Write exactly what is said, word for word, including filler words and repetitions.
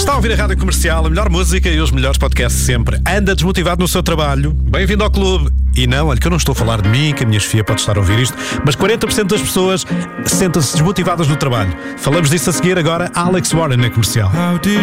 Está a ouvir a Rádio Comercial, a melhor música e os melhores podcasts sempre. Anda desmotivado no seu trabalho? Bem-vindo ao clube. E não, olha que eu não estou a falar de mim, que a minha chefia pode estar a ouvir isto, mas quarenta por cento das pessoas sentem-se desmotivadas no trabalho. Falamos disso a seguir agora. Alex Warren na Comercial.